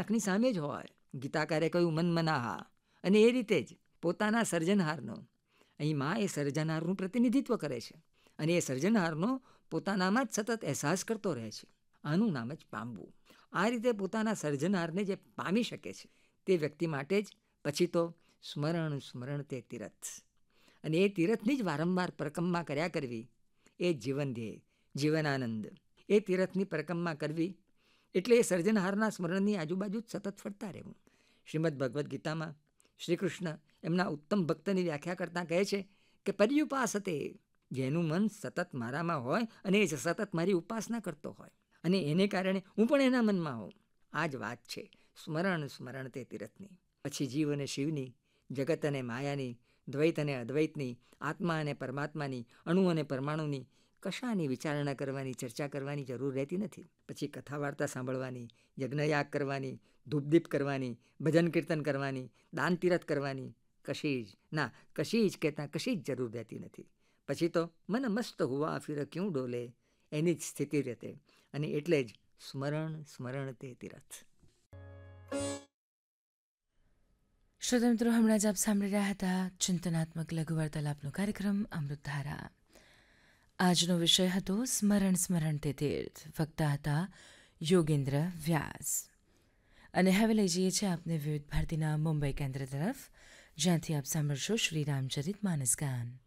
આંખની સામે જ હોય. ગીતાકારે કહ્યું મન મનાહા. અને એ રીતે જ પોતાના સર્જનહારનો, અહીં માં એ સર્જનહારનું પ્રતિનિધિત્વ કરે છે અને એ સર્જનહારનો પોતાનામાં જ સતત અહેસાસ કરતો રહે છે. આનું નામ જ પામવું. આ રીતે પોતાના સર્જનહારને જે પામી શકે છે તે વ્યક્તિ માટે જ પછી તો સ્મરણ સ્મરણ તે તીરથ, અને એ તીરથની જ વારંવાર પરિક્રમા કર્યા કરવી એ જીવન ધ્યેય, જીવનાનંદ. એ તીરથની પરિક્રમા કરવી એટલે એ સર્જનહારના સ્મરણની આજુબાજુ જ સતત ફરતા રહેવું. શ્રીમદ ભગવદ્ ગીતામાં શ્રી કૃષ્ણ એમના ઉત્તમ ભક્તની વ્યાખ્યા કરતાં કહે છે કે પર્યુપાસતે, જેનું મન સતત મારામાં હોય અને એ સતત મારી ઉપાસના કરતો હોય અને એને કારણે હું પણ એના મનમાં હોઉં. આ જ વાત છે સ્મરણ સ્મરણ તે તીરથની. પછી જીવ અને શિવની, જગત અને માયાની, દ્વૈત અને અદ્વૈતની, આત્મા અને પરમાત્માની, અણુ અને પરમાણુની કશાની વિચારણા કરવાની, ચર્ચા કરવાની જરૂર રહેતી નથી. પછી કથા વાર્તા સાંભળવાની, યજ્ઞયાગ કરવાની, ધૂપદીપ કરવાની, ભજન કીર્તન કરવાની, દાન તીરથ કરવાની કશી જ કહેતા કશી જ જરૂર રહેતી નથી. પછી તો મન મસ્ત હુઆ ફિર ક્યું ડોલે, એની જ સ્થિતિ રહેતે. અને એટલે જ સ્મરણ સ્મરણ તે તીરથ. શ્રોતા મિત્રો, હમણાં જ આપ સાંભળી રહ્યા હતા ચિંતનાત્મક લઘુ વાર્તાલાપનો કાર્યક્રમ અમૃતધારા. આજનો વિષય હતો સ્મરણ સ્મરણ તે તીર્થ. વક્તા હતા યોગેન્દ્ર વ્યાસ. અને હવે લઈ જઈએ છીએ આપને વિવિધ ભારતીના મુંબઈ કેન્દ્ર તરફ, જ્યાંથી આપ સાંભળશો શ્રી રામચરિત માનસ ગાન.